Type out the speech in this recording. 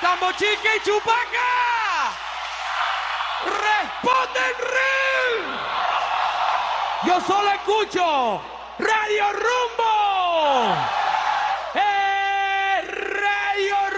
Sambo Chica y Chupaca. ¡Responden real! Yo solo escucho Radio Rumba.